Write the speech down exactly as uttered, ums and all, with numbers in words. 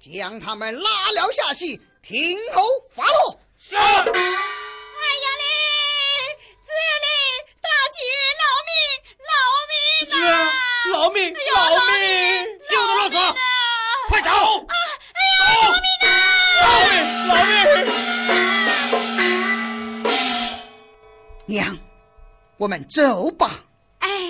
将他们拉了下去，听候发落。 是。 哎呀嘞，子嘞，大举劳民，劳民呐、啊！ 劳民，劳民， 就这么啰嗦，快走！ 啊！哎呀，劳民呐、啊！ 劳民，劳民。 娘，我们走吧。